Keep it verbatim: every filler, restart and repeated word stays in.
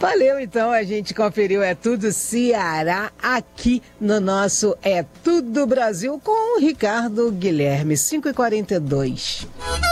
Valeu, então, a gente conferiu É Tudo Ceará aqui no nosso É Tudo Brasil com o Ricardo Guilherme, cinco e quarenta e dois.